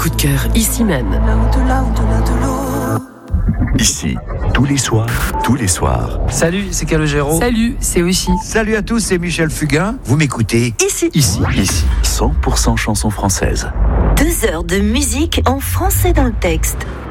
coup de cœur, ici même. Ici, tous les soirs. Salut, c'est Calogero. Salut, c'est Oshi. Salut à tous, c'est Michel Fugain. Vous m'écoutez Ici. 100% chansons françaises. 2 heures de musique en français dans le texte.